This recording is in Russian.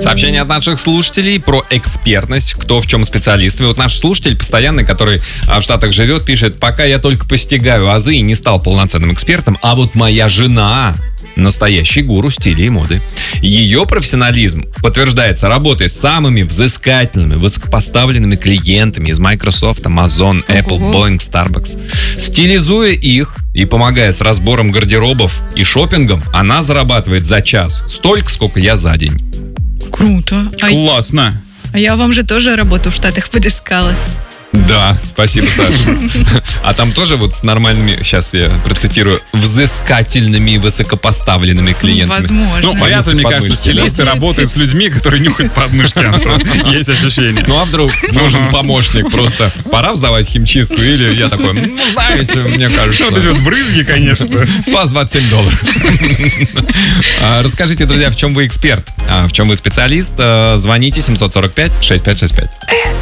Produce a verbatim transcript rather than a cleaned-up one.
Сообщение от наших слушателей про экспертность, кто в чем специалист. И вот наш слушатель постоянный, который в Штатах живет, пишет: пока я только постигаю азы и не стал полноценным экспертом, а вот моя жена настоящий гуру стиля и моды. Ее профессионализм подтверждается работой с самыми взыскательными, высокопоставленными клиентами из Microsoft, Amazon, Apple, Boeing, Starbucks. Стилизуя их и помогая с разбором гардеробов и шопингом, она зарабатывает за час столько, сколько я за день. Круто. Классно. А я вам же тоже работу в Штатах подыскала. Да, спасибо, Саша. А там тоже вот с нормальными, сейчас я процитирую, взыскательными и высокопоставленными клиентами. Возможно. Ну, понятно, мне кажется, Подмышки, стилисты да? работают с людьми, которые нюхают подмышки, Антон. Есть ощущение. Ну, а вдруг нужен помощник? Просто пора сдавать химчистку? Или я такой, ну, знаете, мне кажется... Вот эти вот брызги, конечно. С вас двадцать семь долларов. А, Расскажите, друзья, в чем вы эксперт, а в чем вы специалист. А, Звоните семь сорок пять шестьдесят пять шестьдесят пять.